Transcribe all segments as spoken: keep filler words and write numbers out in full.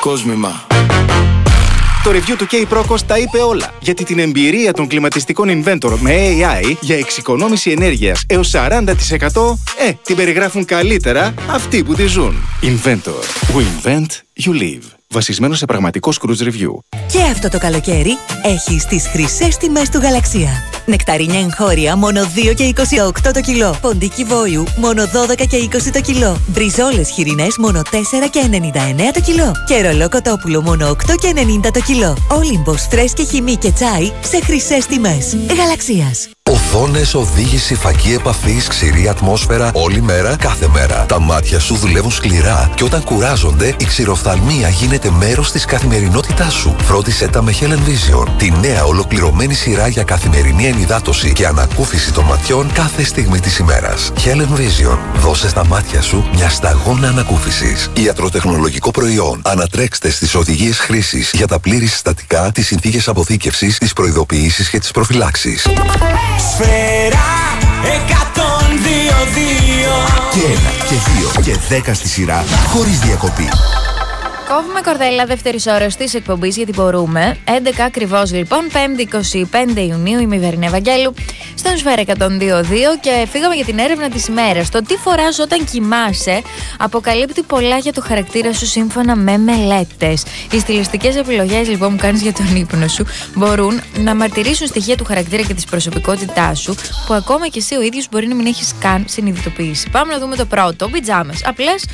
κόσμημα. Το review του K-Procos τα είπε όλα, γιατί την εμπειρία των κλιματιστικών Inventor με έι άι για εξοικονόμηση ενέργειας έως σαράντα τοις εκατό, ε, την περιγράφουν καλύτερα αυτοί που τη ζουν. Inventor. We invent, you live. Βασισμένο σε πραγματικό Cruise Review. Και αυτό το καλοκαίρι έχεις τις χρυσές τιμές του Γαλαξία. Νεκταρίνια εγχώρια μόνο δύο και είκοσι οκτώ το κιλό. Ποντίκι βόηου μόνο δώδεκα και είκοσι το κιλό. Μπριζόλες χοιρινές μόνο τέσσερα και ενενήντα εννέα το κιλό. Και ρολό κοτόπουλο μόνο οκτώ και ενενήντα το κιλό. Όλυμπος φρέσκε χυμή και τσάι σε χρυσές τιμές. Γαλαξίας. Οθόνες, οδήγηση, φακή επαφής, ξηρή ατμόσφαιρα, όλη μέρα, κάθε μέρα. Τα μάτια σου δουλεύουν σκληρά και όταν κουράζονται, η ξηροφθαλμία γίνεται μέρος της καθημερινότητάς σου. Φρόντισε τα με Helen Vision, τη νέα ολοκληρωμένη σειρά για καθημερινή ενυδάτωση και ανακούφιση των ματιών κάθε στιγμή της ημέρας. Helen Vision, δώσε στα μάτια σου μια σταγόνα ανακούφισης. Ιατροτεχνολογικό προϊόν. Ανατρέξτε στις οδηγίες χρήσης για τα πλήρη συστατικά, τις συνθήκες αποθήκευσης, τις προειδοποιήσεις και τις προφυλάξεις. Σφαίρα εκατόν δύο δύο. Και ένα και δύο και δέκα στη σειρά χωρίς διακοπή. Κόβουμε κορδέλα δεύτερης ώρας της εκπομπής γιατί μπορούμε. έντεκα ακριβώς λοιπόν, πέμπτη εικοστή πέμπτη Ιουνίου, είμαι η Βερνή Ευαγγέλου στον Σφαίρα εκατόν δύο δύο και φύγαμε για την έρευνα της ημέρας. Το τι φοράς όταν κοιμάσαι αποκαλύπτει πολλά για το χαρακτήρα σου σύμφωνα με μελέτες. Οι στιλιστικές επιλογές λοιπόν που κάνεις για τον ύπνο σου μπορούν να μαρτυρήσουν στοιχεία του χαρακτήρα και της προσωπικότητάς σου που ακόμα και εσύ ο ίδιος μπορεί να μην έχεις καν συνειδητοποιήσει. Πάμε να δούμε το πρώτο. Πιτζάμες. Απλές.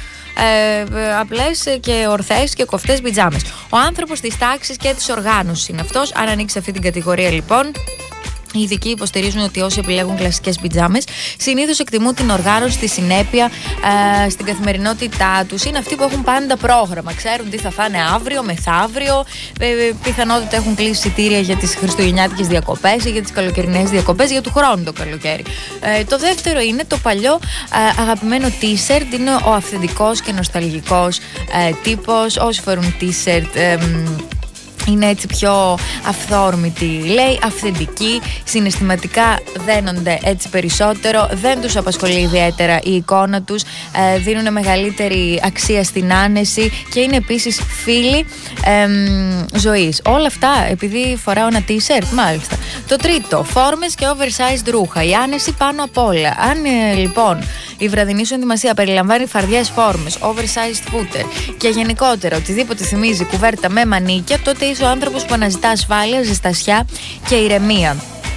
Ε, απλές και ορθές και κοφτές πιτζάμες. Ο άνθρωπος της τάξης και της οργάνωσης είναι αυτός. Αν ανοίξει αυτή την κατηγορία λοιπόν, οι ειδικοί υποστηρίζουν ότι όσοι επιλέγουν κλασικές πιτζάμες συνήθως εκτιμούν την οργάνωση, τη συνέπεια ε, στην καθημερινότητά τους. Είναι αυτοί που έχουν πάντα πρόγραμμα. Ξέρουν τι θα φάνε αύριο, μεθαύριο. Ε, πιθανότητα έχουν κλείσει εισιτήρια για τις χριστουγεννιάτικες διακοπές ή για τις καλοκαιρινές διακοπές για του χρόνου το καλοκαίρι. Ε, το δεύτερο είναι το παλιό ε, αγαπημένο t-shirt. Είναι ο αυθεντικός και νοσταλγικός ε, τύπος. Όσοι φορούν t-shirt. Ε, είναι έτσι πιο αυθόρμητοι, λέει, αυθεντικοί, συναισθηματικά δένονται έτσι περισσότερο, δεν τους απασχολεί ιδιαίτερα η εικόνα τους, ε, δίνουν μεγαλύτερη αξία στην άνεση και είναι επίσης φίλοι ε, ζωής. Όλα αυτά επειδή φοράω ένα t-shirt, μάλιστα. Το τρίτο, φόρμες και oversized ρούχα, η άνεση πάνω απ' όλα. Αν ε, λοιπόν η βραδινή σου ενδυμασία περιλαμβάνει φαρδιές φόρμες, oversized footer και γενικότερα οτιδήποτε θυμίζει κουβέρτα με μανίκια, τότε είσαι ο άνθρωπος που αναζητά ασφάλεια, ζεστασιά και ηρεμία.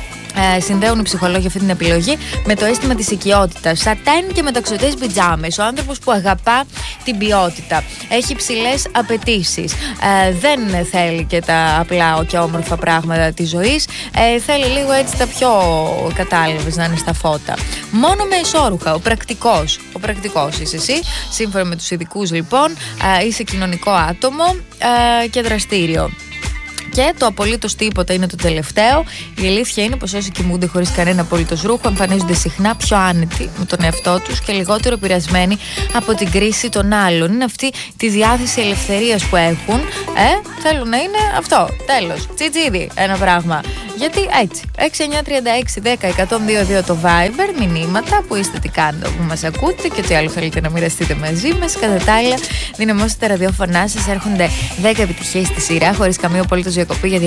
Ε, συνδέουν οι ψυχολόγοι αυτή την επιλογή με το αίσθημα της οικειότητας. Σατέν και μεταξωτές πιτζάμες. Ο άνθρωπος που αγαπά την ποιότητα. Έχει ψηλές απαιτήσεις. Ε, δεν θέλει και τα απλά και όμορφα πράγματα της ζωής. Ε, θέλει λίγο έτσι τα πιο κατάλαβες να είναι στα φώτα. Μόνο με ισόρουχα. Ο πρακτικός. Ο πρακτικός είσαι εσύ. Σύμφωνα με τους ειδικούς λοιπόν, ε, είσαι κοινωνικό άτομο ε, και δραστήριο. Και το απολύτως τίποτα είναι το τελευταίο. Η αλήθεια είναι πως όσοι κοιμούνται χωρίς κανένα απολύτως ρούχο εμφανίζονται συχνά πιο άνετοι με τον εαυτό τους και λιγότερο επηρεασμένοι από την κρίση των άλλων. Είναι αυτή τη διάθεση ελευθερίας που έχουν. Ε, θέλουν να είναι αυτό. Τέλος. Τσιτζίδι ένα πράγμα. Γιατί έτσι. έξι εννιά τρία έξι δέκα εκατόν δύο δύο το Viber, μηνύματα που είστε τι κάνετε που μας ακούτε και τι άλλο θέλετε να μοιραστείτε μαζί μας. Κατά τα άλλα, δυναμώστε τα ραδιόφωνά σας. Έρχονται δέκα επιτυχίες στη σειρά χωρίς καμία απολύτως διακοπή για